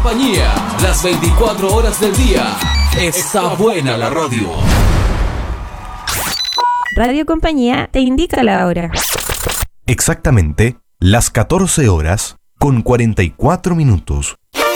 Compañía, las 24 horas del día. Está buena la radio. Radio Compañía te indica la hora. Exactamente las 14 horas con 44 minutos.